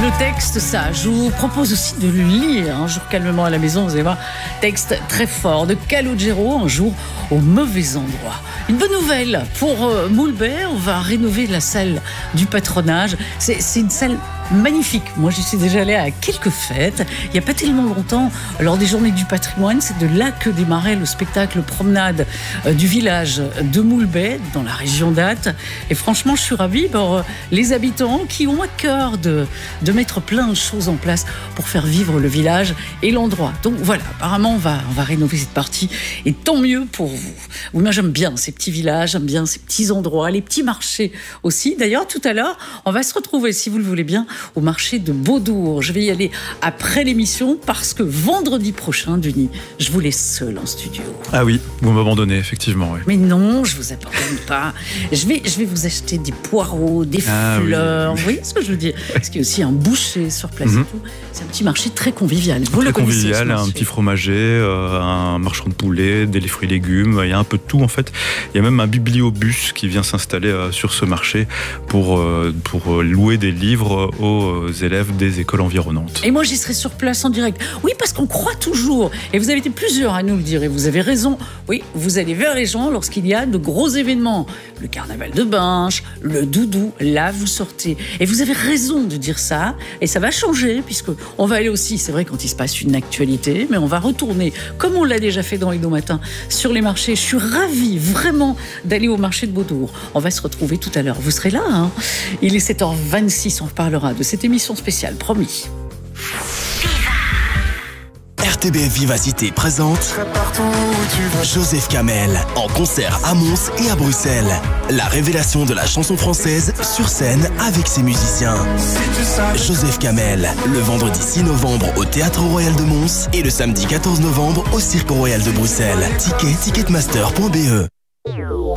Le texte, ça, je vous propose aussi de le lire un jour calmement à la maison, vous allez voir, texte très fort de Calogero, un jour au mauvais endroit. Une bonne nouvelle pour Moulbet, on va rénover la salle du patronage. C'est une salle magnifique. Moi, j'y suis déjà allée à quelques fêtes. Il n'y a pas tellement longtemps, lors des Journées du patrimoine, c'est de là que démarrait le spectacle promenade du village de Moulbet, dans la région d'Ath. Et franchement, je suis ravie pour les habitants qui ont à cœur de mettre plein de choses en place pour faire vivre le village et l'endroit. Donc voilà, apparemment, on va rénover cette partie. Et tant mieux pour vous. Oui, moi, j'aime bien ces petits villages, j'aime bien ces petits endroits, les petits marchés aussi. D'ailleurs, tout à l'heure, on va se retrouver, si vous le voulez bien, au marché de Beaudour. Je vais y aller après l'émission parce que vendredi prochain, Denis, je vous laisse seul en studio. Ah oui, vous m'abandonnez, effectivement. Oui. Mais non, je vous abandonne pas. Je vais vous acheter des poireaux, des fleurs. Oui. Vous voyez ce que je veux dire? Parce qu'il y a aussi un boucher sur place et tout. C'est un petit marché très convivial. Vous le connaissez, convivial, un petit fromager, un marchand de poulet, des fruits et légumes. Il y a un peu de tout en fait. Il y a même un bibliobus qui vient s'installer sur ce marché pour louer des livres aux élèves des écoles environnantes. Et moi, j'y serai sur place en direct. Oui, parce qu'on croit toujours, et vous avez été plusieurs à nous le dire, et vous avez raison, oui, vous allez vers les gens lorsqu'il y a de gros événements. Le carnaval de Binche, le doudou, là, vous sortez. Et vous avez raison de dire ça, et ça va changer, puisqu'on va aller aussi, c'est vrai, quand il se passe une actualité, mais on va retourner, comme on l'a déjà fait dans Hello Matin, sur les marchés. Je suis ravie, vraiment, d'aller au marché de Beaudour. On va se retrouver tout à l'heure. Vous serez là, hein? Il est 7h26, on reparlera de cette émission spéciale, promis. RTBF Vivacité présente Joseph Kamel en concert à Mons et à Bruxelles. La révélation de la chanson française sur scène avec ses musiciens. Joseph Kamel, le vendredi 6 novembre au Théâtre Royal de Mons et le samedi 14 novembre au Cirque Royal de Bruxelles. Ticketmaster.be.